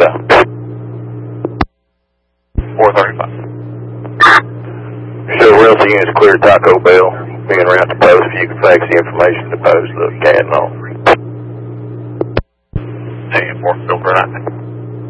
south. 435. Show rental units clear Taco Bell. Being around the post, if you can fax the information to post the CAD and all. And 4 Silver 9.